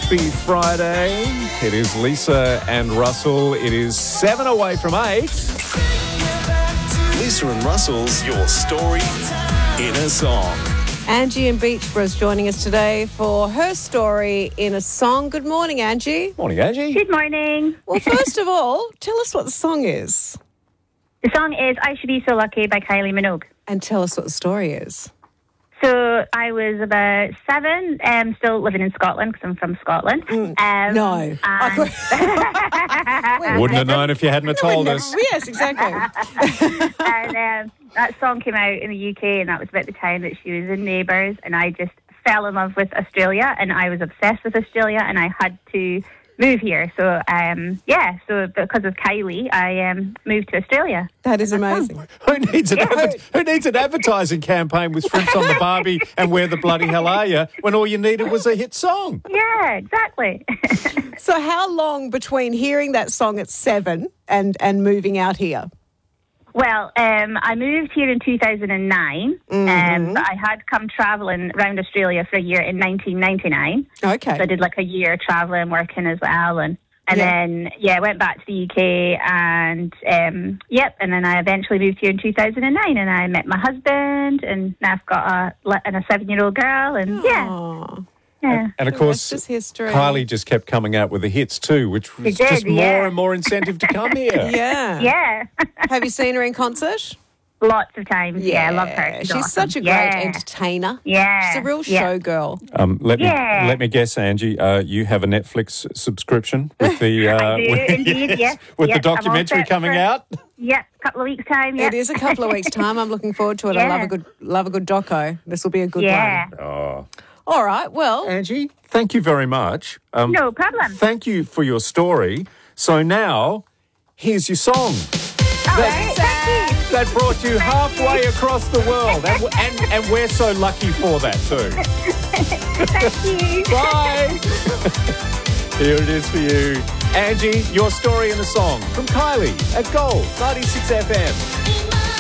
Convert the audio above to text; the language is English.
Happy Friday. It is Lisa and Russell. It is 7 away from 8. Lisa and Russell's Your Story in a Song. Angie in Beachborough is joining us today for her story in a song. Good morning, Angie. Morning, Angie. Good morning. Well, first of all, tell us what the song is. The song is I Should Be So Lucky by Kylie Minogue. And tell us what the story is. So I was about 7, still living in Scotland because I'm from Scotland. No. and- Wouldn't have known if you hadn't have told us. Yes, exactly. and that song came out in the UK, and that was about the time that she was in Neighbours, and I just fell in love with Australia, and I was obsessed with Australia, and I had to move here. So, so because of Kylie, I moved to Australia. That is amazing. Who needs an advertising campaign with shrimps on the barbie and where the bloody hell are you when all you needed was a hit song? Yeah, exactly. So how long between hearing that song at 7 and moving out here? Well, I moved here in 2009, but I had come travelling around Australia for a year in 1999. Okay. So I did like a year travelling, working as well, and then went back to the UK, and and then I eventually moved here in 2009, and I met my husband, and now I've got a 7-year-old girl, and Yeah. And of course, That's just history. Kylie just kept coming out with the hits too, which was just more and more incentive to come here. Yeah. Yeah. Have you seen her in concert? Lots of times. Yeah, I love her. She's awesome. such a great entertainer. Yeah. She's a real showgirl. Let me guess, Angie. You have a Netflix subscription with the I do, indeed, yes. with the Yep, I'm all documentary set coming for- out. Yeah, a couple of weeks' time. Yeah. It is a couple of weeks' time. I'm looking forward to it. I love a good doco. This will be a good one. Oh, All right. Well, Angie, thank you very much. No problem. Thank you for your story. So now, here's your song. All right, thank you. That brought you halfway across the world. And we're so lucky for that too. Thank you. Bye. Here it is for you. Angie, your story in a song from Kylie at Gold 96 FM.